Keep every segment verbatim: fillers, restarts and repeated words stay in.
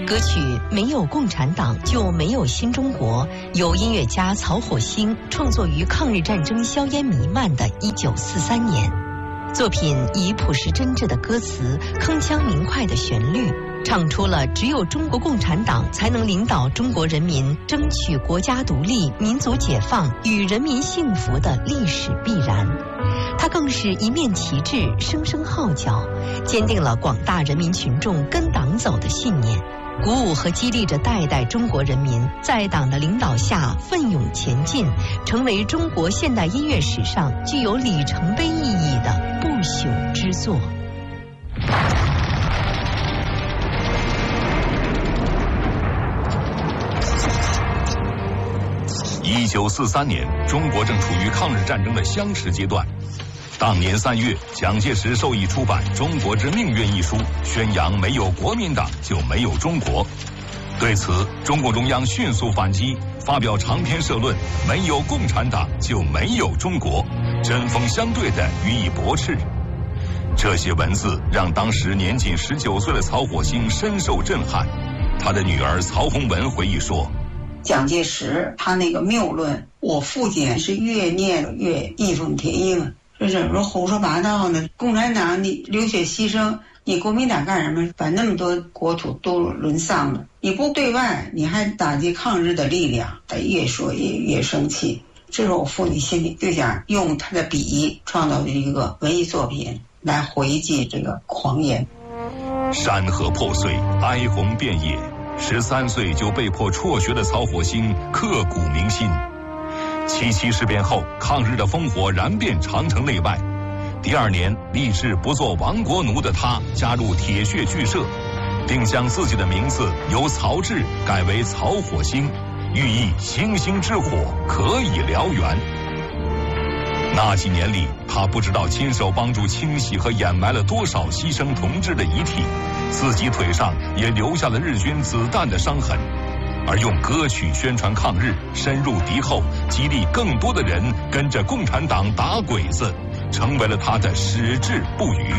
歌曲《没有共产党就没有新中国》由音乐家曹火星创作于抗日战争硝烟弥漫的一九四三年。作品以朴实真挚的歌词、铿锵明快的旋律，唱出了只有中国共产党才能领导中国人民争取国家独立、民族解放与人民幸福的历史必然。它更是一面旗帜，声声号角，坚定了广大人民群众跟党走的信念，鼓舞和激励着代代中国人民在党的领导下奋勇前进，成为中国现代音乐史上具有里程碑意义的不朽之作。 一九四三年，中国正处于抗日战争的相持阶段。当年三月，蒋介石授意出版《中国之命运》一书，宣扬没有国民党就没有中国。对此，中共中央迅速反击，发表长篇社论，没有共产党就没有中国，针锋相对地予以驳斥。这些文字让当时年仅十九岁的曹火星深受震撼。他的女儿曹洪文回忆说， 蒋介石他那个谬论，我父亲是越念越义愤填膺，这怎么胡说八道呢？共产党你流血牺牲，你国民党干什么？把那么多国土都沦丧了，你不对外，你还打击抗日的力量，他越说越越生气。这时候我父亲心里就想用他的笔创造一个文艺作品来回击这个狂言。 山河破碎，哀鸿遍野，十三岁就被迫辍学的曹火星刻骨铭心。七七事变后，抗日的烽火燃遍长城内外。第二年，立志不做亡国奴的他加入铁血剧社，并将自己的名字由曹志改为曹火星，寓意星星之火可以燎原。那几年里，他不知道亲手帮助清洗和掩埋了多少牺牲同志的遗体，自己腿上也留下了日军子弹的伤痕。而用歌曲宣传抗日，深入敌后，激励更多的人跟着共产党打鬼子，成为了他的矢志不渝。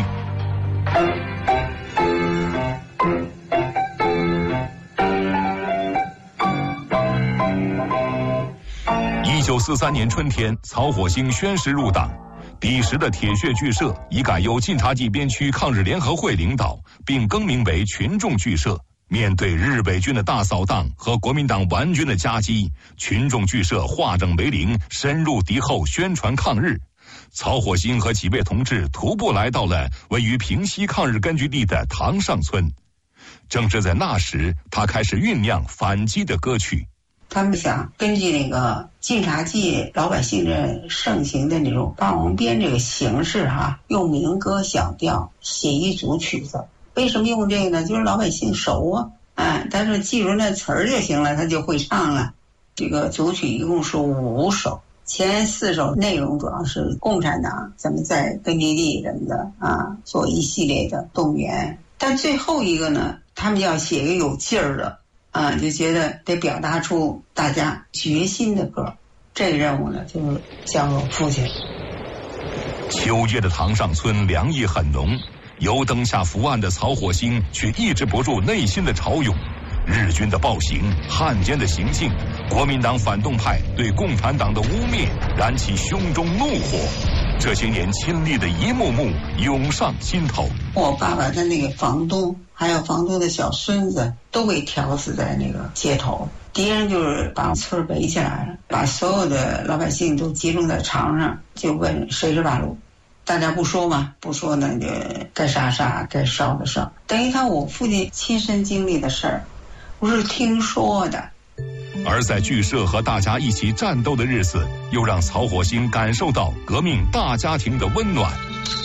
一九四三年春天，曹火星宣誓入党。彼时的铁血剧社已改由晋察冀边区抗日联合会领导，并更名为群众剧社。面对日伪军的大扫荡和国民党顽军的夹击，群众剧社化整为零，深入敌后宣传抗日。曹火星和几位同志徒步来到了位于平西抗日根据地的塘上村。正是在那时，他开始酝酿反击的歌曲。 他们想根据那个晋察冀老百姓的盛行的那种霸王鞭这个形式哈，用民歌小调写一组曲子。为什么用这个呢？就是老百姓熟啊，哎，但是记住那词儿就行了，他就会唱了。这个组曲一共是五首，前四首内容主要是共产党怎么在根据地什么的啊，做一系列的动员。但最后一个呢，他们要写一个有劲儿的啊，就觉得得表达出大家决心的歌。这个任务呢，就是交给我父亲。 秋夜的塘上村凉意很浓。由灯下伏案的曹火星却抑制不住内心的潮涌，日军的暴行、汉奸的行径、国民党反动派对共产党的污蔑，燃起胸中怒火。这些年亲历的一幕幕涌上心头。 我爸爸的那个房东，还有房东的小孙子，都被挑死在那个街头。敌人就是把村围起来了，把所有的老百姓都集中在场上，就问谁是八路。大家不说嘛，不说呢，就该杀杀，该烧的烧。等于他我父亲亲身经历的事儿，不是听说的。 而在剧社和大家一起战斗的日子，又让曹火星感受到革命大家庭的温暖。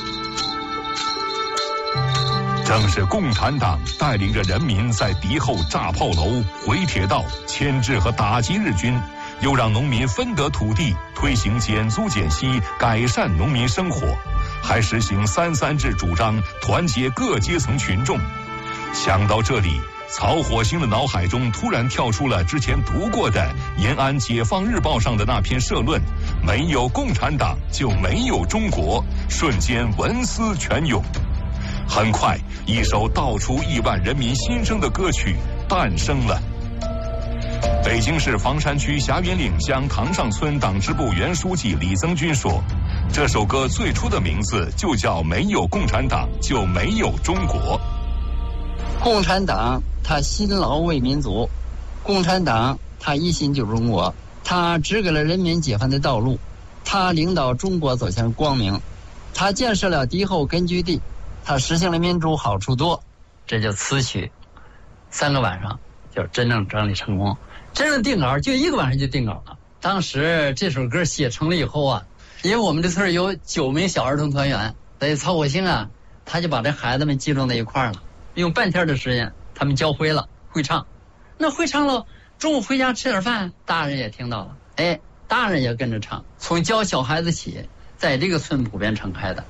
正是共产党带领着人民在敌后炸炮楼、毁铁道，牵制和打击日军，又让农民分得土地，推行减租减息，改善农民生活，还实行三三制主张，团结各阶层群众。想到这里，曹火星的脑海中突然跳出了之前读过的延安解放日报上的那篇社论，没有共产党就没有中国，瞬间文思泉涌。 很快，一首道出亿万人民心声的歌曲诞生了。北京市房山区霞云岭乡塘上村党支部原书记李增军说，这首歌最初的名字就叫没有共产党就没有中国。 共产党他辛劳为民族，共产党他一心救中国，他指给了人民解放的道路，他领导中国走向光明，他建设了敌后根据地，他实行了民主好处多。这就词曲三个晚上就真正整理成功，真正定稿就一个晚上就定稿了。当时这首歌写成了以后啊，因为我们这村有九名小儿童团员，所以曹火星啊他就把这孩子们集中在一块儿了，用半天的时间他们教会了会唱。那会唱了，中午回家吃点饭，大人也听到了，哎，大人也跟着唱，从教小孩子起，在这个村普遍传开的。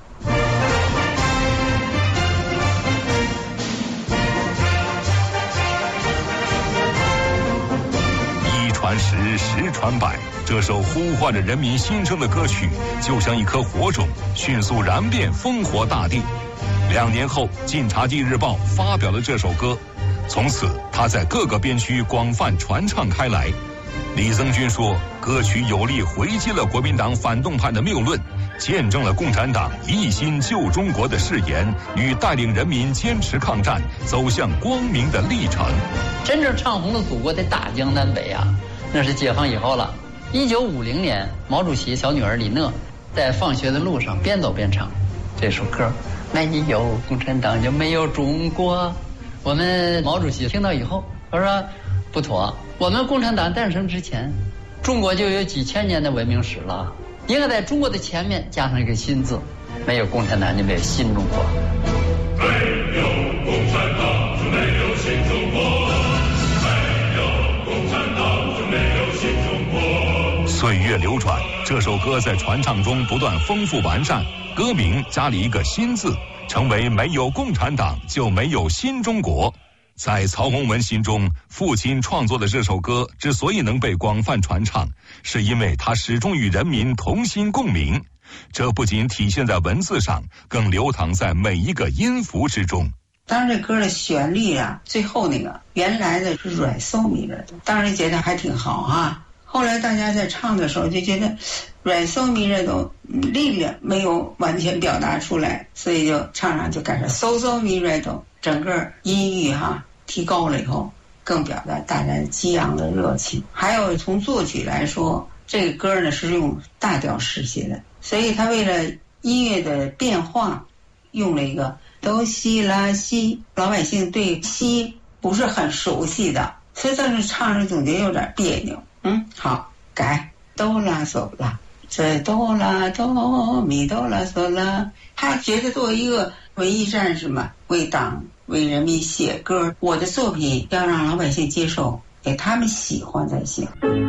一传十，十传百，这首呼唤着人民心声的歌曲，就像一颗火种，迅速燃遍烽火大地。两年后，《晋察冀日报》发表了这首歌，从此它在各个边区广泛传唱开来。李增军说，歌曲有力回击了国民党反动派的谬论，见证了共产党一心救中国的誓言与带领人民坚持抗战走向光明的历程。 真正唱红了祖国的大江南北啊，那是解放以后了。一九五零年，毛主席小女儿李讷在放学的路上边走边唱这首歌，没有共产党就没有中国。我们毛主席听到以后，他说不妥，我们共产党诞生之前，中国就有几千年的文明史了，应该在中国的前面加上一个新字，没有共产党就没有新中国。 没有共产党就没有新中国，没有共产党就没有新中国。 岁月流转，这首歌在传唱中不断丰富完善，歌名加了一个新字，成为没有共产党就没有新中国。在曹洪文心中，父亲创作的这首歌之所以能被广泛传唱，是因为他始终与人民同心共鸣。这不仅体现在文字上，更流淌在每一个音符之中。 当然这歌的旋律啊，最后那个原来的是软嗦咪的，当时觉得还挺好啊。后来大家在唱的时候就觉得软嗦咪的都力量没有完全表达出来，所以就唱上就改成嗦嗦咪瑞哆，整个音域哈提高了以后，更表达大家激昂的热情。还有从作曲来说，这个歌呢是用大调式写的，所以他为了音乐的变化，用了一个哆西拉西，老百姓对西不是很熟悉的，所以当时唱着总觉得有点别扭。嗯，好，改哆啦嗦啦，这哆啦哆咪哆啦嗦啦。他觉得作为一个文艺战士嘛，为党为人民写歌，我的作品要让老百姓接受，给他们喜欢才行。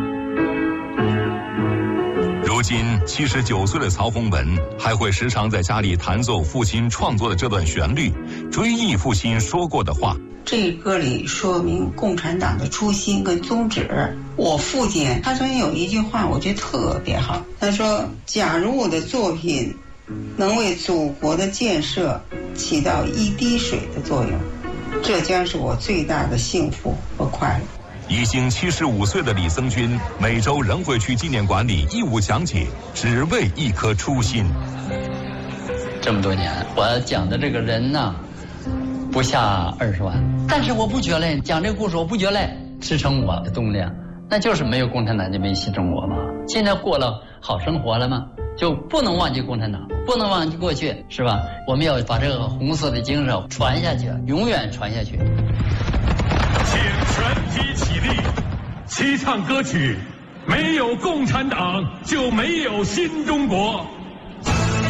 如今七十九岁的曹洪文还会时常在家里弹奏父亲创作的这段旋律，追忆父亲说过的话。 这歌里说明共产党的初心跟宗旨。我父亲他曾经有一句话我觉得特别好，他说，假如我的作品能为祖国的建设起到一滴水的作用，这将是我最大的幸福和快乐。 已经七十五岁的李增军每周仍会去纪念馆里义务讲解，只为一颗初心。 这么多年我讲的这个人呢不下二十万，但是我不觉累，讲这个故事我不觉累，支撑我的动力那就是没有共产党就没新中国嘛。现在过了好生活了吗？就不能忘记共产党，不能忘记过去，是吧？我们要把这个红色的精神传下去，永远传下去。 请全体起立，齐唱歌曲，没有共产党就没有新中国。